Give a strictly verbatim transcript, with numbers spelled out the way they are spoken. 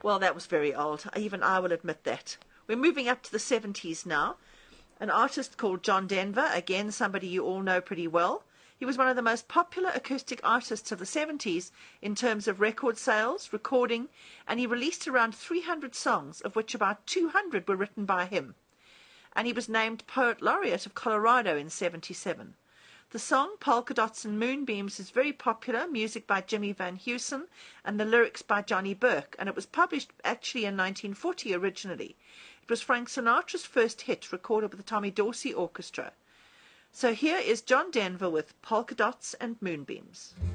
Well, that was very old. Even I will admit that. We're moving up to the seventies now. An artist called John Denver, again, somebody you all know pretty well. He was one of the most popular acoustic artists of the seventies in terms of record sales, recording, and he released around three hundred songs, of which about two hundred were written by him. And he was named Poet Laureate of Colorado in seventy-seven. The song Polka Dots and Moonbeams is very popular, music by Jimmy Van Heusen and the lyrics by Johnny Burke, and it was published actually in nineteen forty originally. It was Frank Sinatra's first hit, recorded with the Tommy Dorsey Orchestra. So here is John Denver with Polka Dots and Moonbeams.